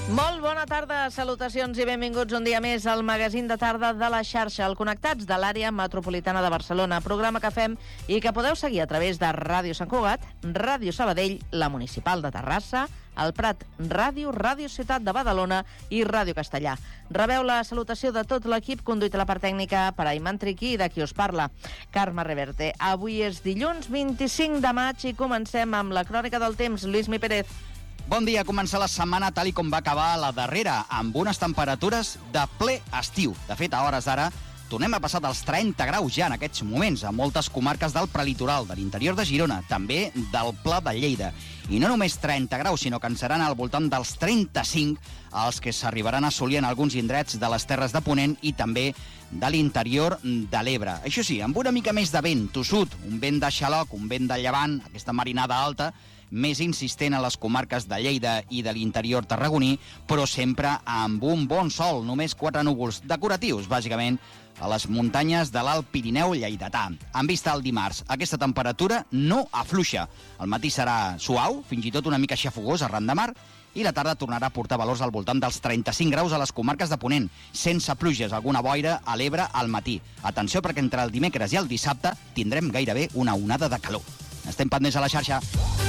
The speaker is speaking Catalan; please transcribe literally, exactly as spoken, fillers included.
Molt bona tarda, salutacions i benvinguts un dia més al magazín de tarda de la xarxa, el Connectats de l'àrea metropolitana de Barcelona, programa que fem i que podeu seguir a través de Ràdio Sant Cugat, Ràdio Sabadell, la Municipal de Terrassa, el Prat Ràdio, Ràdio Ciutat de Badalona i Ràdio Castellà. Rebeu la salutació de tot l'equip conduït a la part tècnica per Ayman Triqui i de qui us parla, Carme Reverte. Avui és dilluns vint-i-cinc de maig i comencem amb la crònica del temps. Luismi Pérez. Bon dia, comença la setmana tal i com va acabar la darrera, amb unes temperatures de ple estiu. De fet, a hores d'ara, tornem a passar dels trenta graus ja en aquests moments a moltes comarques del prelitoral, de l'interior de Girona, també del Pla de Lleida. I no només trenta graus, sinó que en seran al voltant dels trenta-cinc els que s'arribaran a assolir en alguns indrets de les Terres de Ponent i també de l'interior de l'Ebre. Això sí, amb una mica més de vent tossut, un vent de xaloc, un vent de llevant, aquesta marinada alta, més insistent a les comarques de Lleida i de l'interior tarragoní, però sempre amb un bon sol, només quatre núvols decoratius, bàsicament, a les muntanyes de l'Alt Pirineu lleidatà. En vista al dimarts, aquesta temperatura no afluixa. El matí serà suau, fins i tot una mica xafogós arran de mar, i la tarda tornarà a portar valors al voltant dels trenta-cinc graus a les comarques de Ponent, sense pluges, alguna boira a l'Ebre al matí. Atenció, perquè entre el dimecres i el dissabte tindrem gairebé una onada de calor. Estem pendents a la xarxa.